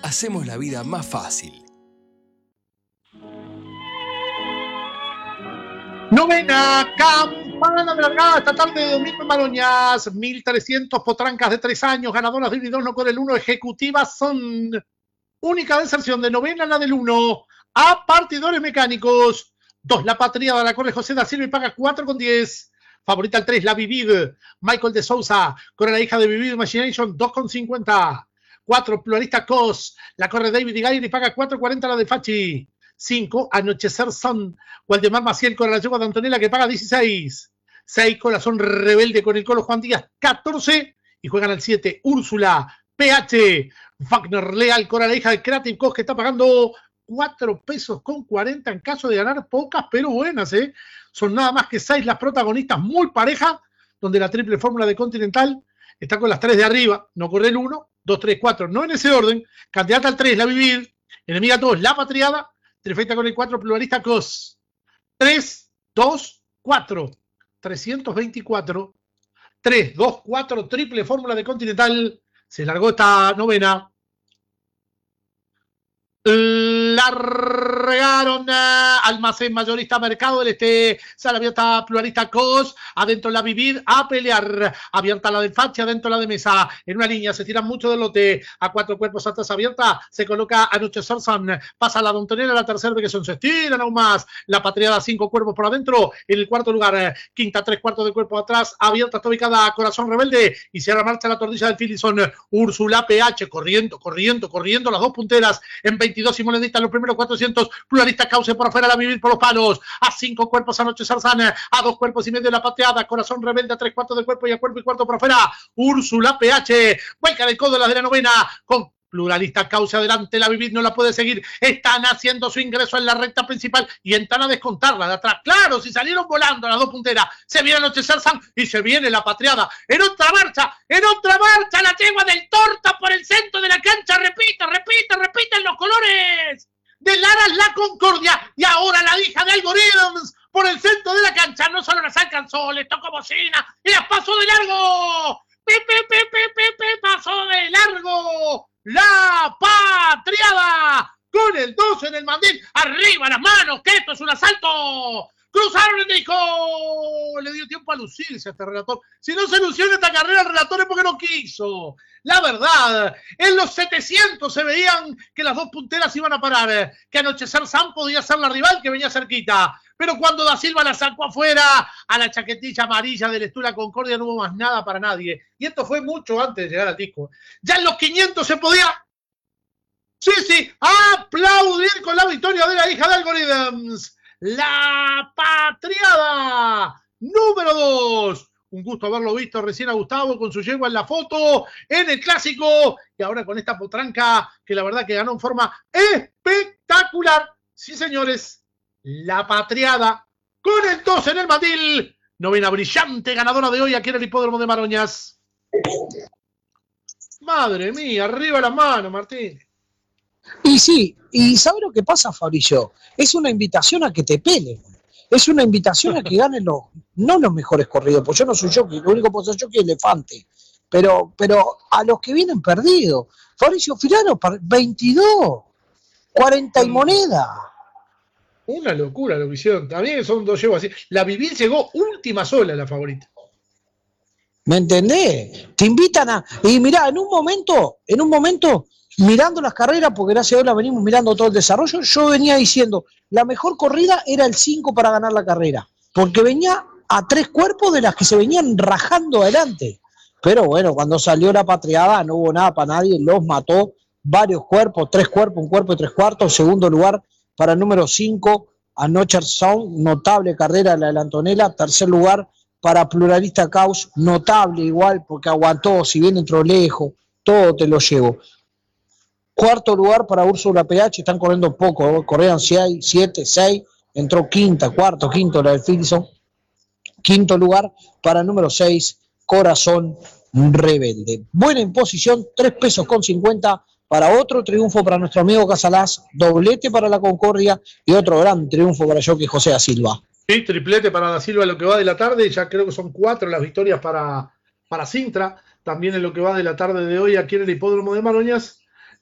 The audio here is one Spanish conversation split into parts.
hacemos la vida más fácil. Novena campana de largada esta tarde de domingo en Maroñas. 1.300 potrancas de 3 años, ganadoras de 1 y 2, no con el 1, ejecutivas son. Única deserción de novena, la del 1. A partidores mecánicos. 2, la Patriada, la corre José da Silva y paga 4,10. Favorita el 3, la Vivid. Michael de Sousa, corre la hija de Vivid Imagination, 2,50. 4, Pluralista Cos, la corre David Igair y paga 4,40 la de Fachi. 5, Anochecer Son, Waldemar Maciel con la yegua de Antonella que paga 16. 6, Corazón Rebelde con el Colo Juan Díaz, 14. Y juegan al 7, Úrsula, PH, Wagner Leal con la hija de Creative Cos que está pagando 4 pesos con 40 en caso de ganar pocas, pero buenas, ¿eh? Son nada más que 6 las protagonistas, muy pareja, donde la triple fórmula de Continental está con las 3 de arriba, no corre el 1, 2, 3, 4, no en ese orden. Candidata al 3, la Vivir, enemiga 2, la Patriada, trifecta con el 4, Pluralista Cos. 3, 2, 4, 324, 3, 2, 4, triple fórmula de Continental. Se largó esta novena. Largaron Almacén Mayorista Mercado del Este, sala abierta Pluralista Cos, adentro la Vivid a pelear, abierta la del Fachi, adentro la de Mesa, en una línea se tiran mucho del lote, a 4 cuerpos atrás abierta, se coloca Anochecer Sun, pasa la Dontonera, la tercera que son, se estiran aún más, la Patriada 5 cuerpos por adentro, en el cuarto lugar, quinta 3 cuartos de cuerpo atrás, abierta está ubicada Corazón Rebelde, y cierra marcha la tordilla del Filison, Úrsula PH, corriendo, las dos punteras, en 22 y moneditas, los primeros 400, Pluralista Cauce por afuera, la Vivir por los palos, a 5 cuerpos Anochecer Sun, a 2 cuerpos y medio la Patriada, Corazón Rebelde a 3 cuartos del cuerpo y a cuerpo y cuarto por afuera, Úrsula PH, vuelca del codo la de la novena, con Pluralista Cauce adelante, la Vivir no la puede seguir, están haciendo su ingreso en la recta principal y entran a descontarla de atrás, claro, si salieron volando las dos punteras, se viene Anochecer Sun y se viene la Patriada, en otra marcha, la yegua del Torta por el centro de la cancha, repiten los colores de Laras la Concordia, y ahora la hija de Algorithms por el centro de la cancha, no solo las alcanzó, les tocó bocina y las pasó de largo, pasó de largo, la Patriada, con el 2 en el mandil, arriba las manos, que esto es un asalto, cruzaron el disco, le dio tiempo a lucirse a este relator, si no se lució en esta carrera el relator es porque no quiso, la verdad, en los 700 se veían que las dos punteras iban a parar, que Anochecer Sun podía ser la rival que venía cerquita, pero cuando Da Silva la sacó afuera, a la chaquetilla amarilla del Estula Concordia no hubo más nada para nadie, y esto fue mucho antes de llegar al disco, ya en los 500 se podía, sí, aplaudir con la victoria de la hija de Algorithms, la Patriada, número 2. Un gusto haberlo visto recién a Gustavo con su yegua en la foto, en el clásico, y ahora con esta potranca que la verdad que ganó en forma espectacular. Sí, señores, la Patriada, con el 2 en el mandil, novena brillante ganadora de hoy aquí en el Hipódromo de Maroñas. Madre mía, arriba las manos, Martín. Y sí, y ¿sabe lo que pasa, Fabricio? Es una invitación a que te peleen. Es una invitación a que ganen no los mejores corridos, pues yo no soy jockey, lo único que puedo ser jockey es elefante. Pero a los que vienen perdidos. Fabricio Filano, 22, 40 y moneda. Una locura lo que hicieron. También son dos yeguas así. La Vivir llegó última sola, la favorita. ¿Me entendés? Te invitan a... Y mirá, en un momento, mirando las carreras, porque gracias a Dios la venimos mirando todo el desarrollo, yo venía diciendo, la mejor corrida era el 5 para ganar la carrera, porque venía a 3 cuerpos de las que se venían rajando adelante. Pero bueno, cuando salió la Patriada no hubo nada para nadie, los mató, varios cuerpos, 3 cuerpos, un cuerpo y 3 cuartos, segundo lugar para el número 5, Anochecer Sun, notable carrera la de la Antonella, tercer lugar para Pluralista Caus, notable igual, porque aguantó, si bien entró lejos, todo te lo llevo. Cuarto lugar para Úrsula PH, están corriendo poco, corrían 6, 7, 6, entró quinto la del Filson. Quinto lugar para el número 6, Corazón Rebelde. Buena imposición, 3 pesos con 50 para otro triunfo para nuestro amigo Casalás, doblete para la Concordia y otro gran triunfo para Jockey José da Silva. Sí, triplete para Da Silva en lo que va de la tarde, ya creo que son 4 las victorias para Sintra, también en lo que va de la tarde de hoy aquí en el Hipódromo de Maroñas.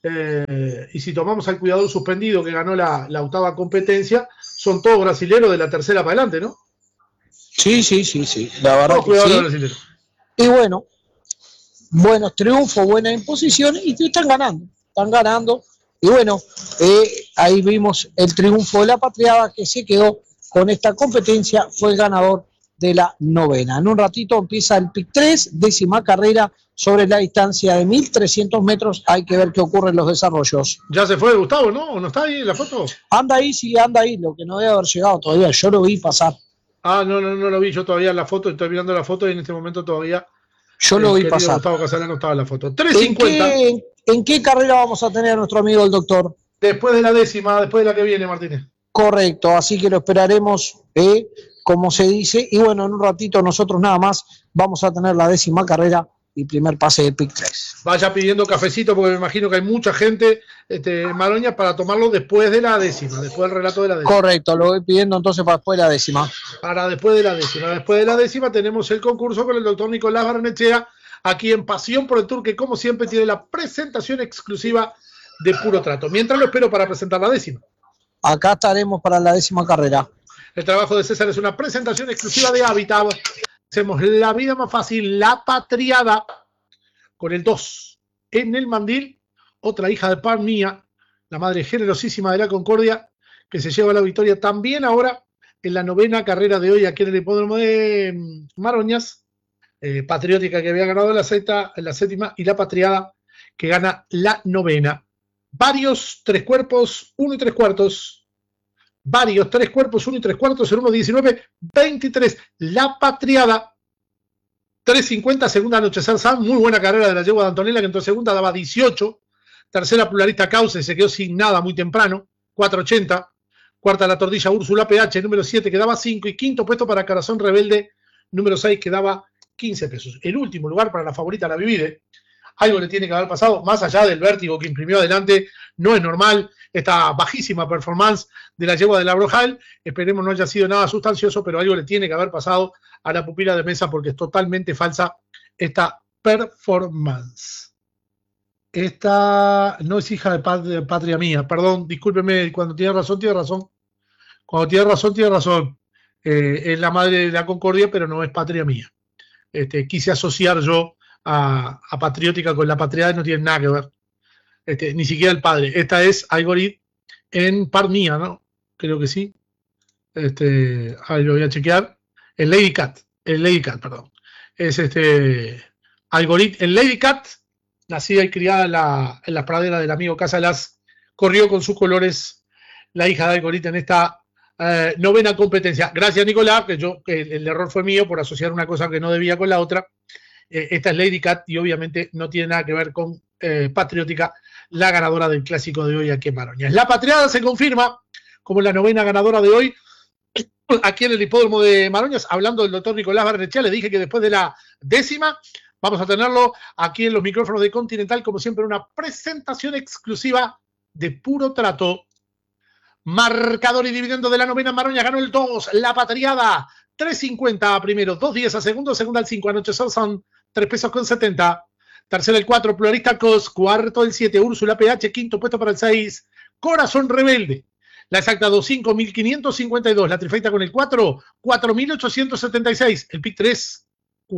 Y si tomamos al cuidador suspendido que ganó la octava competencia, son todos brasileros de la tercera para adelante, ¿no? Sí, la verdad que sí. Brasileros. Y bueno, buenos triunfos, buenas imposiciones y están ganando. Y bueno, ahí vimos el triunfo de la Patriada que se quedó con esta competencia, fue el ganador de la novena. En un ratito empieza el PIC 3, 10ª carrera sobre la distancia de 1.300 metros. Hay que ver qué ocurre en los desarrollos. Ya se fue Gustavo, ¿no? ¿O no está ahí en la foto? Anda ahí, lo que no debe haber llegado todavía. Yo lo vi pasar. Ah, no lo vi yo todavía en la foto, estoy mirando la foto y en este momento todavía yo lo vi pasar. Gustavo Casalano estaba en la foto. 3.50. ¿En qué carrera vamos a tener a nuestro amigo el doctor? Después de la 10ª, después de la que viene, Martínez. Correcto, así que lo esperaremos, como se dice, y bueno, en un ratito nosotros nada más vamos a tener la 10ª carrera y primer pase del PIC 3. Vaya pidiendo cafecito porque me imagino que hay mucha gente en Maroña para tomarlo después de la 10ª, después del relato de la 10ª. Correcto, lo voy pidiendo entonces para después de la 10ª. Para después de la 10ª. Después de la 10ª tenemos el concurso con el doctor Nicolás Barnechea, aquí en Pasión por el Tour, que como siempre tiene la presentación exclusiva de Puro Trato. Mientras lo espero para presentar la 10ª. Acá estaremos para la 10ª carrera. El trabajo de César es una presentación exclusiva de Hábitat. Hacemos la vida más fácil, la Patriada, con el 2 en el mandil. Otra hija de par mía, la madre generosísima de la Concordia, que se lleva la victoria también ahora en la 9ª carrera de hoy aquí en el hipódromo de Maroñas. Patriótica, que había ganado en la 7ª, y la Patriada, que gana la 9ª. Varios 3 cuerpos, 1 y 3 cuartos. Varios 3 cuerpos, 1 y 3 cuartos, en 1:19:23. La Patriada, 3.50, segunda Anochecer San, muy buena carrera de la yegua de Antonella, que entró segunda, daba 18. Tercera Pluralista Cauce, se quedó sin nada muy temprano, 4.80. Cuarta La Tordilla Úrsula PH, número 7, que daba 5. Y quinto puesto para Corazón Rebelde, número 6, que daba 15 pesos. El último lugar para la favorita La Vivide. Algo le tiene que haber pasado, más allá del vértigo que imprimió adelante, no es normal esta bajísima performance de la yegua de la Brojal. Esperemos no haya sido nada sustancioso, pero algo le tiene que haber pasado a la pupila de Mesa porque es totalmente falsa esta performance. Esta no es hija de patria mía, perdón, discúlpeme, cuando tiene razón, tiene razón. Cuando tiene razón, tiene razón. Es la madre de la Concordia, pero no es patria mía. Quise asociar yo a Patriótica con la Patriada y no tiene nada que ver. Ni siquiera el padre. Esta es Algorit en par mía, ¿no? Creo que sí. Ahí lo voy a chequear. El Lady Cat, perdón. Es Algorit en Lady Cat, nacida y criada en la pradera del amigo Casalas, corrió con sus colores la hija de Algorit en esta 9ª competencia. Gracias, Nicolás, que el error fue mío por asociar una cosa que no debía con la otra. Esta es Lady Cat y obviamente no tiene nada que ver con Patriótica, la ganadora del clásico de hoy aquí en Maroñas. La Patriada se confirma como la 9ª ganadora de hoy aquí en el hipódromo de Maroñas. Hablando del doctor Nicolás Barnechea, le dije que después de la 10ª vamos a tenerlo aquí en los micrófonos de Continental, como siempre, una presentación exclusiva de Puro Trato. Marcador y dividendo de la 9ª Maroñas, ganó el 2, la Patriada, 3.50 a primero, 2.10 a segundo, segunda al 5, Anochecer son 3 pesos con 70. Tercero el 4, Pluralista Cos, cuarto el 7, Úrsula PH, quinto puesto para el 6, Corazón Rebelde. La exacta 2.5, 1.552, la trifecta con el 4, 4.876, el PIC 3,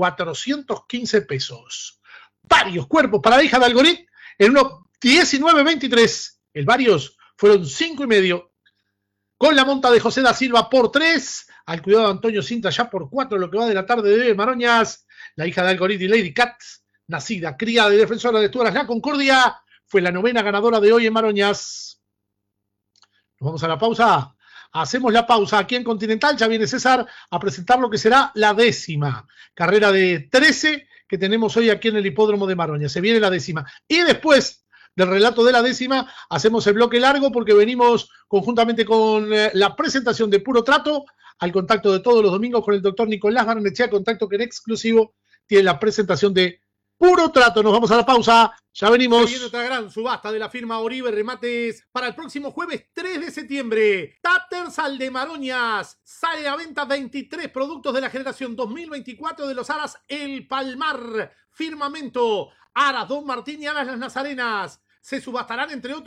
415 pesos. Varios cuerpos para la hija de Algorit, en 1.19.23, el varios fueron 5.5, con la monta de José da Silva por 3, al cuidado de Antonio Cinta ya por 4, lo que va de la tarde de Maroñas. La hija de Algorit y Lady Cat, nacida, criada y defensora de Tuaras La Concordia, fue la 9ª ganadora de hoy en Maroñas. Nos vamos a la pausa. Hacemos la pausa aquí en Continental. Ya viene César a presentar lo que será la 10ª carrera de 13 que tenemos hoy aquí en el hipódromo de Maroñas. Se viene la 10ª. Y después del relato de la 10ª, hacemos el bloque largo porque venimos conjuntamente con la presentación de Puro Trato, al contacto de todos los domingos con el doctor Nicolás Barnechea, contacto que en exclusivo tiene la presentación de Puro Trato. Nos vamos a la pausa, ya venimos. Se viene otra gran subasta de la firma Oribe Remates para el próximo jueves 3 de septiembre. Tattersall de Maroñas sale a venta 23 productos de la generación 2024 de los aras El Palmar, Firmamento, Aras Don Martín y Aras Las Nazarenas. se subastarán entre otros